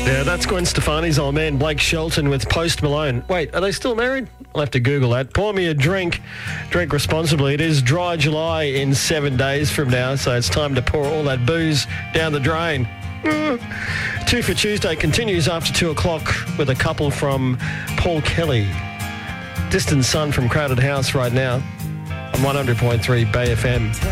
Yeah, that's Gwen Stefani's old man, Blake Shelton, with Post Malone. Wait, are they still married? I'll have to Google that. Pour me a drink. Drink responsibly. It is Dry July in 7 days from now, so it's time to pour all that booze down the drain. 2 for Tuesday continues after 2 o'clock with a couple from Paul Kelly. Distant Sun from Crowded House right now on 100.3 Bay FM.